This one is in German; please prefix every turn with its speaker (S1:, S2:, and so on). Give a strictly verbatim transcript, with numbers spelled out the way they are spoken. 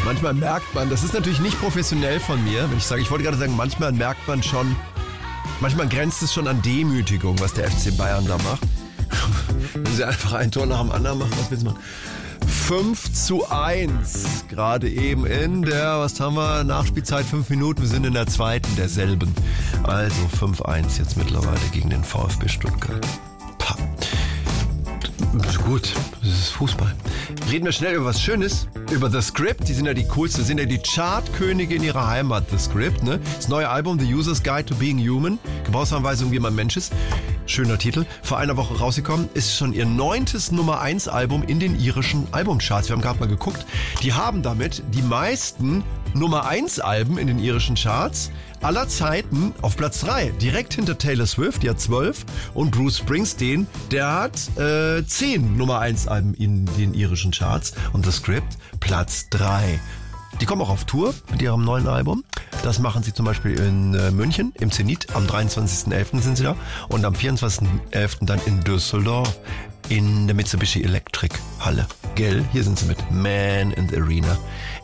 S1: Manchmal merkt man, das ist natürlich nicht professionell von mir, wenn ich sage, ich wollte gerade sagen, manchmal merkt man schon, manchmal grenzt es schon an Demütigung, was der F C Bayern da macht. Wenn sie einfach ein Tor nach dem anderen machen, was willst du machen? fünf zu eins, gerade eben in der, was haben wir, Nachspielzeit fünf Minuten, wir sind in der zweiten derselben. Also fünf eins jetzt mittlerweile gegen den VfB Stuttgart. Pah. Gut, das ist Fußball. Reden wir schnell über was Schönes, über The Script, die sind ja die coolsten, sind ja die Chartkönige in ihrer Heimat, The Script, ne? Das neue Album, The User's Guide to Being Human, Gebrauchsanweisung, wie man Mensch ist. Schöner Titel, vor einer Woche rausgekommen, ist schon ihr neuntes Nummer eins Album in den irischen Albumcharts. Wir haben gerade mal geguckt, die haben damit die meisten Nummer eins Alben in den irischen Charts aller Zeiten auf Platz drei. Direkt hinter Taylor Swift, die hat zwölf, und Bruce Springsteen, der hat äh, zehn Nummer eins Alben in den irischen Charts, und The Script Platz drei. Die kommen auch auf Tour mit ihrem neuen Album. Das machen sie zum Beispiel in äh, München, im Zenit. Am dreiundzwanzigsten elften sind sie da. Und am vierundzwanzigsten elften dann in Düsseldorf in der Mitsubishi Electric Halle. Gell? Hier sind sie mit Man in the Arena.